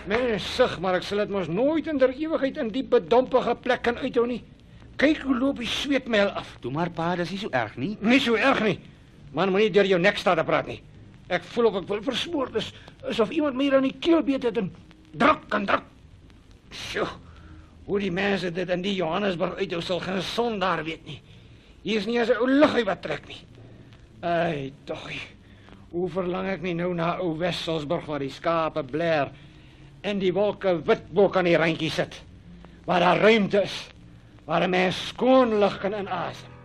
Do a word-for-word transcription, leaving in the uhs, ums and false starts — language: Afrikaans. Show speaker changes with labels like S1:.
S1: Mens sug, maar ek sal dit mos nooit in der ewigheid in die bedompige plek kan uithou nie. Kyk hoe loop die sweet my al af.
S2: Toe maar pa, dis nie so erg nie.
S1: Nie so erg nie. Man, moenie deur jou nek staan te praat nie. Ek voel of ek wil versmoor, dis asof iemand my hier aan die keel beet het en druk en druk. Sjoe, hoe die mense dit in die Johannesburg uithou sal geen son daar weet nie. Hier is nie eens 'n ou luggie wat trek nie. Ai, tog. Hoe verlang ek nie nou na ou Wesselsburg waar die skape blaar en die wolke wit bo kan die randjie sit. Waar daar ruimte is, waar 'n mens skoon lug kan inasem.